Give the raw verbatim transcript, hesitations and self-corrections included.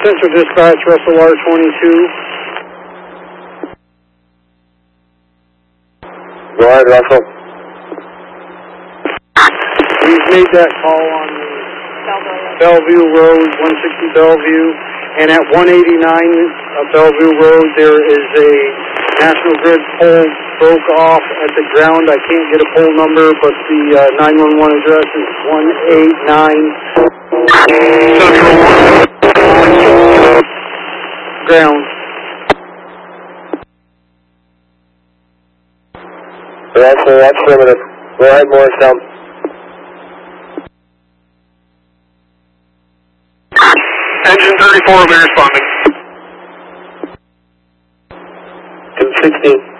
Central Dispatch, Russell R twenty-two. Go ahead, Russell. We've made that call on Bellevue Road, one sixty Bellevue, and at one eighty-nine uh, Bellevue Road, there is a National Grid pole broke off at the ground. I can't get a pole number, but the uh, nine one one address is one eighty-nine ground. Russell, that's limited. Go ahead, Morristown. Engine thirty-four will be responding. two sixteen.